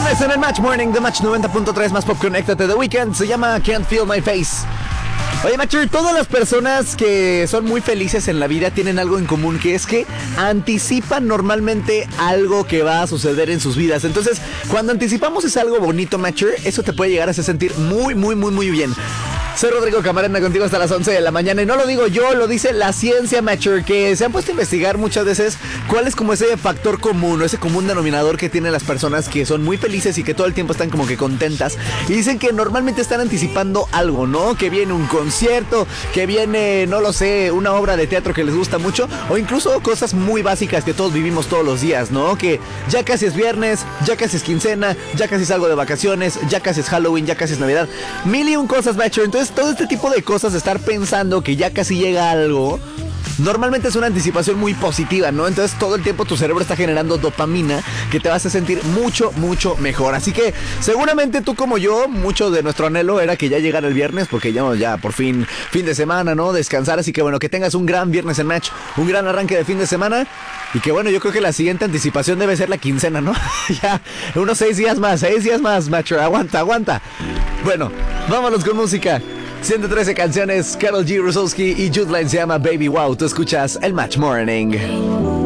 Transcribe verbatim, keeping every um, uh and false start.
Viernes en el Match Morning de Match noventa punto tres más Pop, conéctate The Weeknd. Se llama Can't Feel My Face. Oye, Matcher, todas las personas que son muy felices en la vida tienen algo en común, que es que anticipan normalmente algo que va a suceder en sus vidas. Entonces, cuando anticipamos es algo bonito, Matcher, eso te puede llegar a hacer sentir muy, muy, muy, muy bien. Soy Rodrigo Camarena, contigo hasta las once de la mañana. Y no lo digo yo, lo dice la ciencia, Matcher, que se han puesto a investigar muchas veces cuál es como ese factor común o ese común denominador que tienen las personas que son muy felices y que todo el tiempo están como que contentas. Y dicen que normalmente están anticipando algo, ¿no? Que viene un concierto, que viene, no lo sé, una obra de teatro que les gusta mucho, o incluso cosas muy básicas que todos vivimos todos los días, ¿no? Que ya casi es viernes, ya casi es quincena, ya casi salgo de vacaciones, ya casi es Halloween, ya casi es Navidad. Mil y un cosas, Matcher. Entonces, todo este tipo de cosas, de estar pensando que ya casi llega algo, normalmente es una anticipación muy positiva, ¿no? Entonces todo el tiempo tu cerebro está generando dopamina que te vas a sentir mucho, mucho mejor. Así que seguramente tú como yo, mucho de nuestro anhelo era que ya llegara el viernes, porque ya, ya por fin, fin de semana, ¿no? Descansar. Así que bueno, que tengas un gran viernes en Match, un gran arranque de fin de semana. Y que bueno, yo creo que la siguiente anticipación debe ser la quincena, ¿no? Ya, unos seis días más, seis días más, Matcher. Aguanta, aguanta. Bueno, vámonos con música. ciento trece canciones, Karol G, Rusowski y Jude Line, se llama Baby Wow. Tú escuchas el Match Morning.